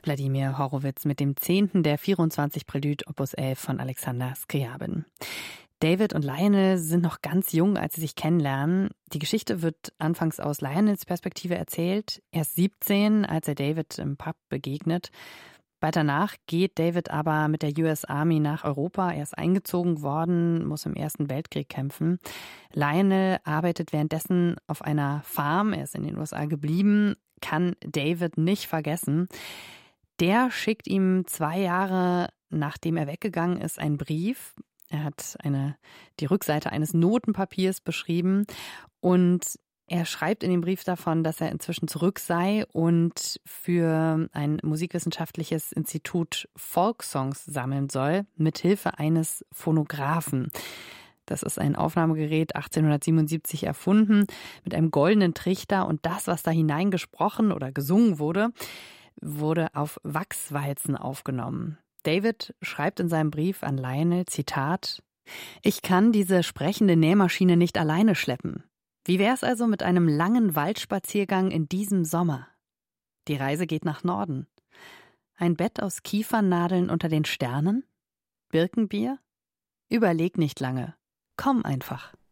Wladimir Horowitz mit dem 10. der 24 Prälude Opus 11 von Alexander Scriabin. David und Lionel sind noch ganz jung, als sie sich kennenlernen. Die Geschichte wird anfangs aus Lionels Perspektive erzählt. Er ist 17, als er David im Pub begegnet. Bald danach geht David aber mit der US Army nach Europa. Er ist eingezogen worden, muss im Ersten Weltkrieg kämpfen. Lionel arbeitet währenddessen auf einer Farm. Er ist in den USA geblieben, kann David nicht vergessen. Der schickt ihm 2 Jahre, nachdem er weggegangen ist, einen Brief. Er hat die Rückseite eines Notenpapiers beschrieben und er schreibt in dem Brief davon, dass er inzwischen zurück sei und für ein musikwissenschaftliches Institut Folksongs sammeln soll, mithilfe eines Phonographen. Das ist ein Aufnahmegerät, 1877 erfunden, mit einem goldenen Trichter, und das, was da hineingesprochen oder gesungen wurde, wurde auf Wachswalzen aufgenommen. David schreibt in seinem Brief an Lionel, Zitat: „Ich kann diese sprechende Nähmaschine nicht alleine schleppen. Wie wär's also mit einem langen Waldspaziergang in diesem Sommer? Die Reise geht nach Norden. Ein Bett aus Kiefernadeln unter den Sternen? Birkenbier? Überleg nicht lange. Komm einfach."